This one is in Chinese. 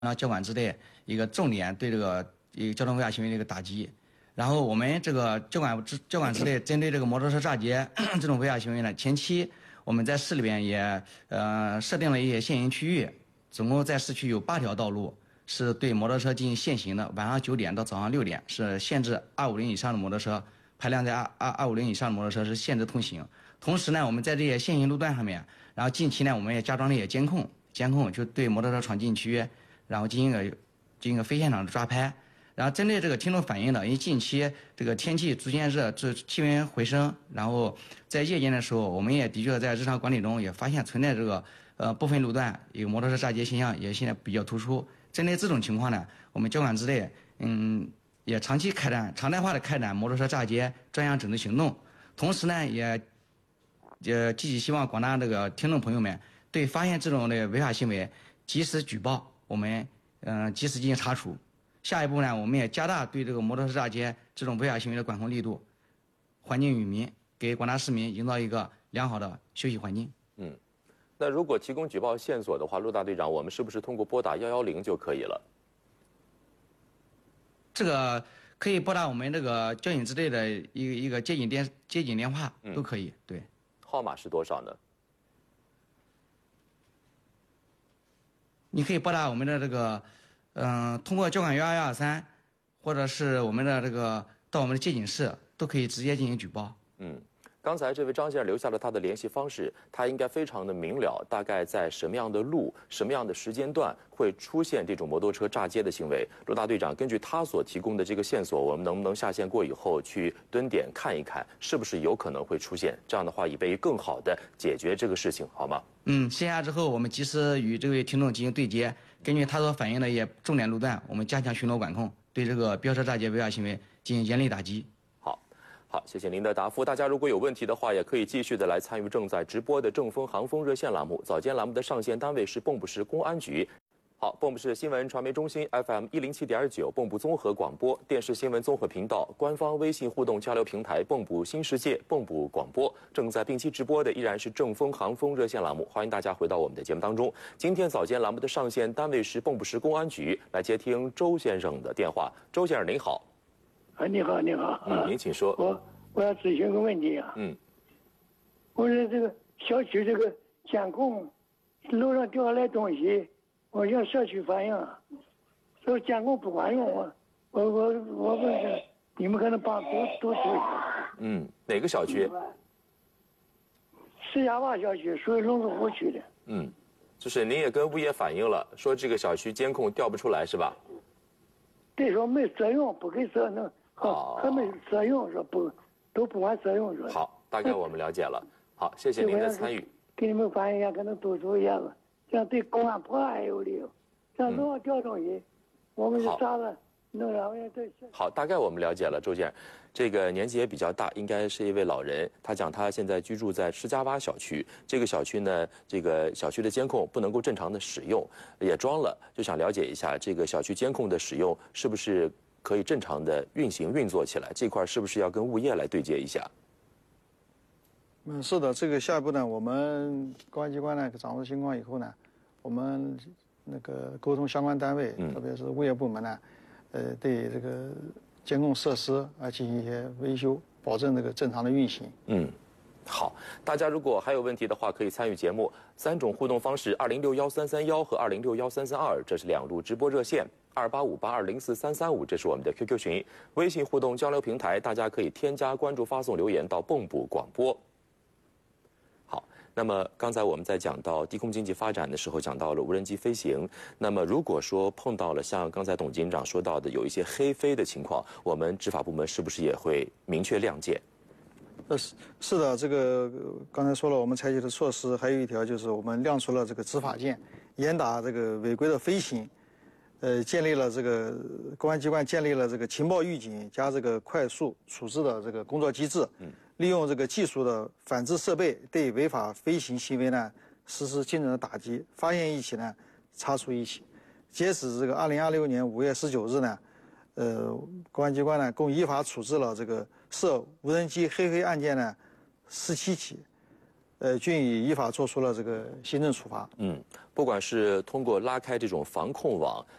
交管支队一个重点对这个交通违法行为的一个打击。然后我们这个交管支队针对这个摩托车炸街这种违法行为呢，前期我们在市里边也设定了一些限行区域，总共在市区有8条道路是对摩托车进行限行的，晚上9点到早上6点是限制250以上的摩托车，排量在250以上的摩托车是限制通行。同时呢，我们在这些限行路段上面，然后近期呢我们也加装了一些监控就对摩托车闯禁区，然后进行一个非现场的抓拍。然后针对这个听众反映的，因为近期这个天气逐渐热，这气温回升，然后在夜间的时候，我们也的确在日常管理中也发现存在这个部分路段有摩托车炸街现象，也现在比较突出。针对这种情况呢，我们交管支队也常态化的开展摩托车炸街专项整治行动，同时呢也积极希望广大这个听众朋友们对发现这种的违法行为及时举报，我们及时进行查处。下一步呢，我们也加大对这个摩托车炸街这种违法行为的管控力度，环境与民，给广大市民营造一个良好的休息环境。 那如果提供举报线索的话，陆大队长，我们是不是通过拨打110就可以了？ 这个可以拨打我们这个交警支队的一个接警电话都可以。对， 号码是多少呢？ 你可以拨打我们的这个，通过交管11223，或者是我们的这个到我们的接警室都可以直接进行举报。 刚才这位张先生留下了他的联系方式，他应该非常的明了，大概在什么样的路、什么样的时间段会出现这种摩托车炸街的行为。陆大队长，根据他所提供的这个线索，我们能不能下线过以后去蹲点看一看，是不是有可能会出现？这样的话，以便于更好的解决这个事情，好吗？ 线下之后，我们及时与这位听众进行对接，根据他所反映的一些重点路段，我们加强巡逻管控，对这个飙车炸街违法行为进行严厉打击。 好，谢谢您的答复。大家如果有问题的话，也可以继续的来参与正在直播的正风航风热线栏目。早间栏目的上线单位是蚌埠市公安局。好，蚌埠市新闻传媒中心 FM 107.9，蚌埠综合广播电视新闻综合频道，官方微信互动交流平台蚌埠新世界蚌埠广播，正在定期直播的依然是正风航风热线栏目。欢迎大家回到我们的节目当中。今天早间栏目的上线单位是蚌埠市公安局，来接听周先生的电话。周先生您好。 你好，你好。 您请说。 我要咨询个问题啊。我说这个小区这个监控，楼上掉下来东西，我向社区反映，说监控不管用，我问是你们可能帮多注意。 哪个小区石家洼小区，属于龙子湖区的。 就是您也跟物业反映了，说这个小区监控调不出来是吧？ 对，说没责用，不给责能。还没责用，说都不管责用，说。 好，大概我们了解了。好，谢谢您的参与。 给你们反映一下，可能督促一下子，这样对公安破案也有理由。这样都要调东西，我们是啥子能让人这。 好，大概我们了解了，周先生，这个年纪也比较大，应该是一位老人。他讲他现在居住在石家洼小区，这个小区呢，这个小区的监控不能够正常的使用，也装了，就想了解一下这个小区监控的使用是不是可以正常的运作起来，这块是不是要跟物业来对接一下？ 是的，这个下一步呢，我们公安机关呢掌握情况以后呢，我们那个沟通相关单位，特别是物业部门呢，对这个监控设施进行一些维修，保证这个正常的运行。 好，大家如果还有问题的话，可以参与节目。3种互动方式：20613331和20613322，这是2路直播热线；2858204335，这是我们的 QQ 群。微信互动交流平台，大家可以添加关注、发送留言到蚌埠广播。好，那么刚才我们在讲到低空经济发展的时候，讲到了无人机飞行。那么如果说碰到了像刚才董警长说到的有一些黑飞的情况，我们执法部门是不是也会明确亮剑？ 是的，这个刚才说了，我们采取的措施还有一条就是我们亮出了这个执法剑，严打这个违规的飞行。建立了这个公安机关建立了这个情报预警加这个快速处置的这个工作机制，利用这个技术的反制设备对违法飞行行为呢实施精准的打击，发现一起呢查处一起。截止这个2026年5月19日呢，公安机关呢共依法处置了这个涉无人机黑飞案件呢17起， 均已依法作出了这个行政处罚。 不管是通过拉开这种防控网，